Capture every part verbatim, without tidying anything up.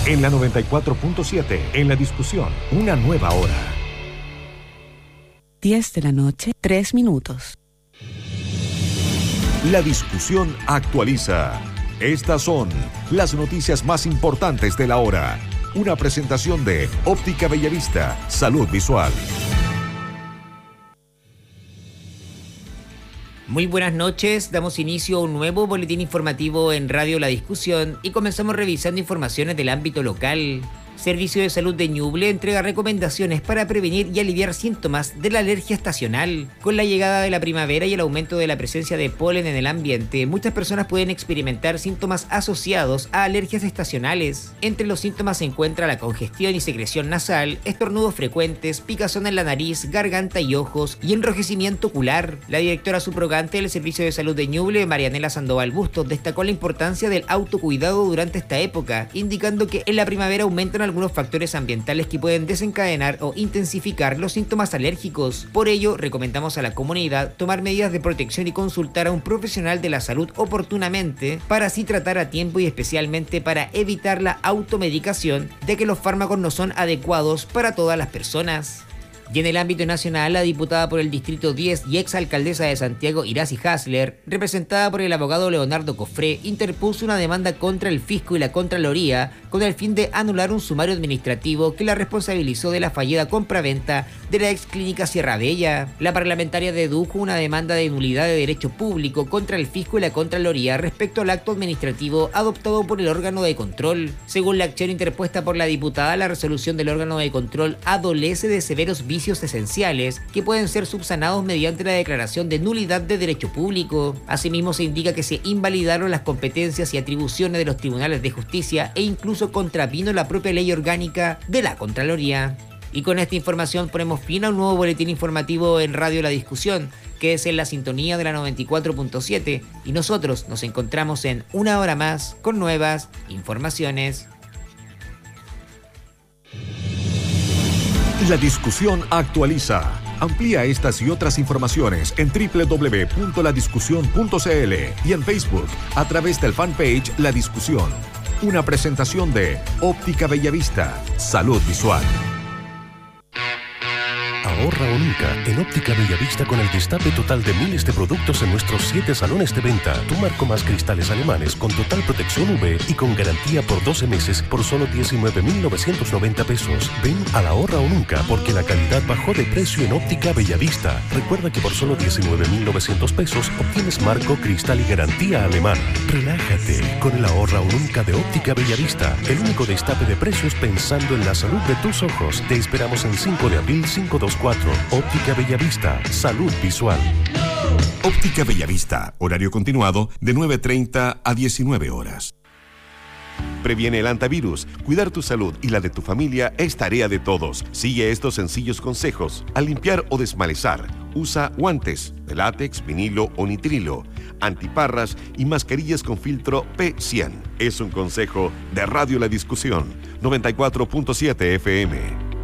En la noventa y cuatro punto siete, en la discusión, una nueva hora. diez de la noche, tres minutos. La discusión actualiza. Estas son las noticias más importantes de la hora. Una presentación de Óptica Bellavista, Salud Visual. Muy buenas noches, damos inicio a un nuevo boletín informativo en Radio La Discusión y comenzamos revisando informaciones del ámbito local. Servicio de Salud de Ñuble entrega recomendaciones para prevenir y aliviar síntomas de la alergia estacional. Con la llegada de la primavera y el aumento de la presencia de polen en el ambiente, muchas personas pueden experimentar síntomas asociados a alergias estacionales. Entre los síntomas se encuentra la congestión y secreción nasal, estornudos frecuentes, picazón en la nariz, garganta y ojos y enrojecimiento ocular. La directora subrogante del Servicio de Salud de Ñuble, Marianela Sandoval Bustos, destacó la importancia del autocuidado durante esta época, indicando que en la primavera aumentan algunos factores ambientales que pueden desencadenar o intensificar los síntomas alérgicos. Por ello, recomendamos a la comunidad tomar medidas de protección y consultar a un profesional de la salud oportunamente para así tratar a tiempo y especialmente para evitar la automedicación, de que los fármacos no son adecuados para todas las personas. Y en el ámbito nacional, la diputada por el Distrito diez y exalcaldesa de Santiago, Iracy Hasler, representada por el abogado Leonardo Cofré, interpuso una demanda contra el fisco y la Contraloría con el fin de anular un sumario administrativo que la responsabilizó de la fallida compraventa de la ex clínica Sierra Bella. La parlamentaria dedujo una demanda de nulidad de derecho público contra el fisco y la Contraloría respecto al acto administrativo adoptado por el órgano de control. Según la acción interpuesta por la diputada, la resolución del órgano de control adolece de severos vicios esenciales que pueden ser subsanados mediante la declaración de nulidad de derecho público. Asimismo, se indica que se invalidaron las competencias y atribuciones de los tribunales de justicia e incluso contravino la propia ley orgánica de la Contraloría. Y con esta información ponemos fin a un nuevo boletín informativo en Radio La Discusión, que es en la sintonía de la noventa y cuatro punto siete, y nosotros nos encontramos en una hora más con nuevas informaciones. La discusión actualiza. Amplía estas y otras informaciones en doble u doble u doble u punto la discusión punto c l y en Facebook a través del fanpage La Discusión. Una presentación de Óptica Bellavista, Salud Visual. Ahorra o nunca en Óptica Bellavista con el destape total de miles de productos en nuestros siete salones de venta. Tu marco más cristales alemanes con total protección U V y con garantía por doce meses por solo diecinueve mil novecientos noventa pesos. Ven a la Ahorra o nunca porque la calidad bajó de precio en Óptica Bellavista. Recuerda que por solo diecinueve mil novecientos pesos obtienes marco, cristal y garantía alemana. Relájate con el Ahorra o nunca de Óptica Bellavista. El único destape de precios pensando en la salud de tus ojos. Te esperamos en cinco de abril cinco dos cuatro. Óptica Bellavista, Salud Visual. Óptica Bellavista, horario continuado de nueve treinta a diecinueve horas. Previene el antivirus. Cuidar tu salud y la de tu familia es tarea de todos. Sigue estos sencillos consejos. Al limpiar o desmalezar, usa guantes de látex, vinilo o nitrilo, antiparras y mascarillas con filtro P cien. Es un consejo de Radio La Discusión, noventa y cuatro punto siete F M.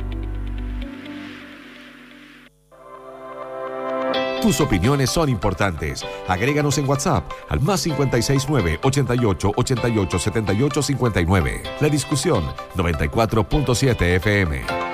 Tus opiniones son importantes. Agréganos en WhatsApp al más cinco seis nueve, ochenta y ocho, ochenta y ocho, setenta y ocho, cincuenta y nueve. La Discusión, noventa y cuatro punto siete F M.